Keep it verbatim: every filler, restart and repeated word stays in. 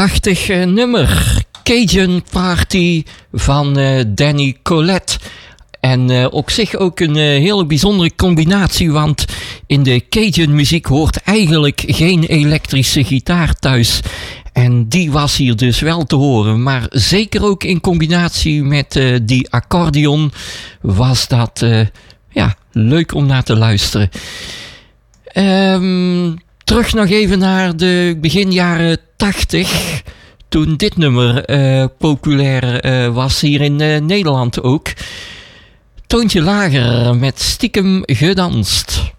Prachtig uh, nummer. Cajun Party van uh, Danny Colette. En uh, op zich ook een uh, hele bijzondere combinatie, want in de Cajun muziek hoort eigenlijk geen elektrische gitaar thuis. En die was hier dus wel te horen, maar zeker ook in combinatie met uh, die accordeon was dat uh, ja, leuk om naar te luisteren. Um, terug nog even naar de begin jaren tachtig, toen dit nummer uh, populair uh, was hier in uh, Nederland ook. Toontje lager met Stiekem gedanst.